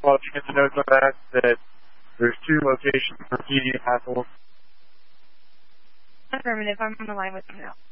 Well, did you get the notes on that there's 2 locations for PD Apple? Affirmative. I'm on the line with you now.